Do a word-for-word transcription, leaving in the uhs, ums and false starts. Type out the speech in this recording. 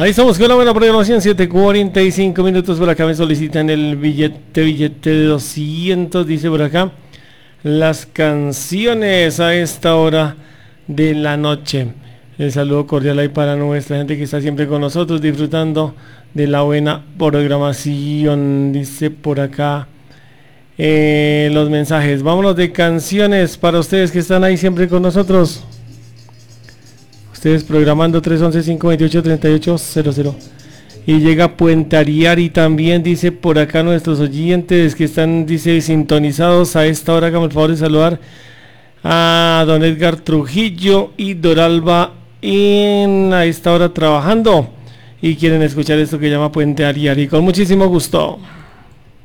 Ahí estamos con la buena programación, siete cuarenta y cinco minutos. Por acá me solicitan el billete, billete de doscientos, dice por acá. Las canciones a esta hora de la noche. El saludo cordial ahí para nuestra gente que está siempre con nosotros, disfrutando de la buena programación, dice por acá. Eh, los mensajes, vámonos de canciones para ustedes que están ahí siempre con nosotros. Ustedes programando tres once, cinco veintiocho, treinta y ocho cero cero. Y llega Puente Ariari también, dice por acá nuestros oyentes que están, dice, sintonizados a esta hora. Hágame el favor de saludar a don Edgar Trujillo y Doralba en a esta hora trabajando y quieren escuchar esto que llama Puente Ariari. Con muchísimo gusto.